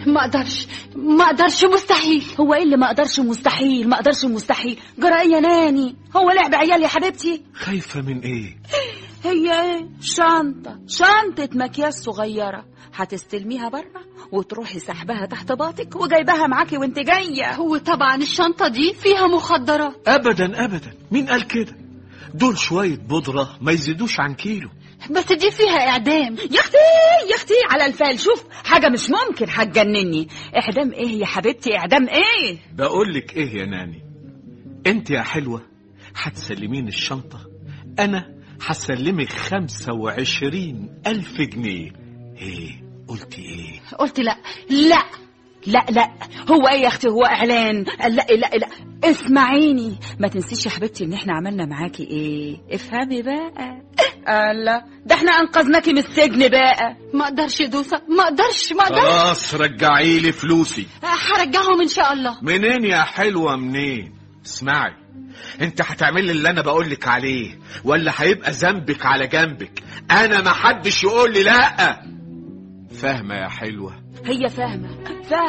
ما اقدرش مستحيل. هو ايه اللي ما اقدرش مستحيل؟ ما اقدرش مستحيل جرى ايه يا ناني؟ هو لعب عيال يا حبيبتي؟ خايفة من ايه؟ هي ايه؟ شنطة مكياج صغيرة هتستلميها بره وتروحي سحبها تحت باطك وجايباها معاكي وانت جاية. وطبعا الشنطة دي فيها مخدرات. ابدا ابدا، مين قال كده؟ دول شوية بودرة ما يزيدوش عن كيلو. بس دي فيها اعدام. يا اختي على الفال، شوف حاجة مش ممكن هتجنني. اعدام ايه يا حبيبتي؟ اعدام ايه؟ بقولك ايه يا ناني، انت يا حلوة هتسلمين الشنطة، انا هسلمك 25,000 جنيه. ايه قلتي ايه؟ قلت لا. لا هو ايه يا اختي؟ هو اعلان؟ لا اسمعيني، ما تنسيش يا حبيبتي ان احنا عملنا معاكي ايه. افهمي بقى. الله، ده احنا انقذناكي من السجن بقى. ما اقدرش دوسة، ما اقدرش. خلاص رجعي لي فلوسي. هرجعهم ان شاء الله. منين يا حلوة منين؟ اسمعي، انت هتعملي اللي انا بقولك عليه ولا هيبقى ذنبك على جنبك؟ انا ما حدش يقول لي لا. فاهمة يا حلوة؟ هي فاهمة